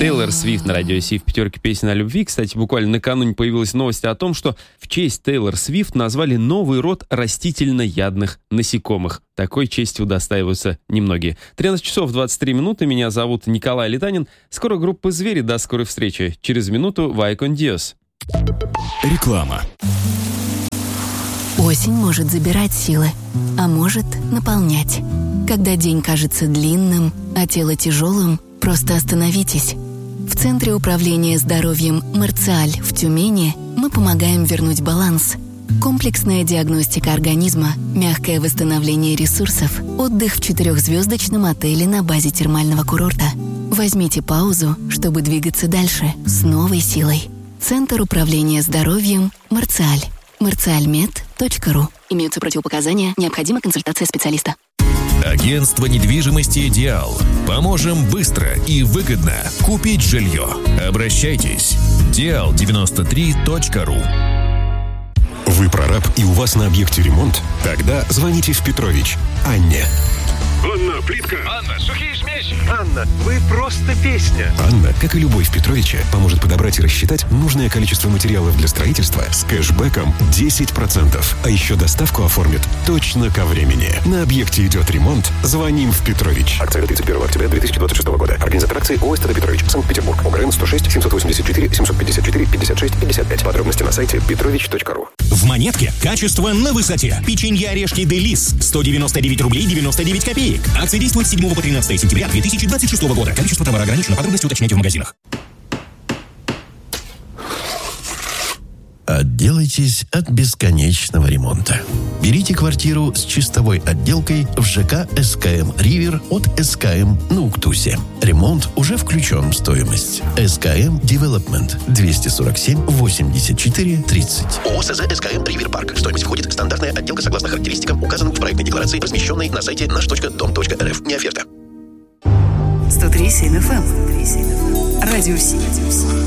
Тейлор Свифт на радио Си в пятерке песен о любви. Кстати, буквально накануне появилась новость о том, что в честь Тейлор Свифт назвали новый род растительноядных насекомых. Такой честью удостаиваются немногие. 13 часов 23 минуты. Меня зовут Николай Литанин. Скоро группа «Звери». До скорой встречи. Через минуту «Vai con Dios». Реклама. Осень может забирать силы, а может наполнять. Когда день кажется длинным, а тело тяжелым, просто остановитесь. В Центре управления здоровьем «Марциаль» в Тюмени мы помогаем вернуть баланс. Комплексная диагностика организма, мягкое восстановление ресурсов, отдых в 4-звездочном отеле на базе термального курорта. Возьмите паузу, чтобы двигаться дальше с новой силой. Центр управления здоровьем «Марциаль». marcialmed.ru. Имеются противопоказания, необходима консультация специалиста. Агентство недвижимости «Идеал». Поможем быстро и выгодно купить жилье. Обращайтесь. dial93.ru. Вы прораб и у вас на объекте ремонт? Тогда звоните в Петрович Анне. Анна, плитка. Анна, сухие смеси. Анна, вы просто песня. Анна, как и любовь Петровича, поможет подобрать и рассчитать нужное количество материалов для строительства с кэшбэком 10%. А еще доставку оформит точно ко времени. На объекте идет ремонт, звоним в Петрович. Акция 31 октября 2026 года. Организатор акции ОС ТД Петрович, Санкт-Петербург. ОГРН 106 784 754 56 55. Подробности на сайте petrovich.ru. В Монетке качество на высоте. Печенье орешки Делис 199 рублей 99 копеек. Акция действует с 7 по 13 сентября 2026 года. Количество товара ограничено. Подробности уточняйте в магазинах. Отделайтесь от бесконечного ремонта. Берите квартиру с чистовой отделкой в ЖК СКМ «Ривер» от СКМ на Уктусе. Ремонт уже включен в стоимость. СКМ Девелопмент 247 84 30. ОСЗ СКМ «Ривер Парк». В стоимость входит стандартная отделка согласно характеристикам, указанным в проектной декларации, размещенной на сайте наш.дом.рф. Не оферта. 103.7 FM. Радио Си.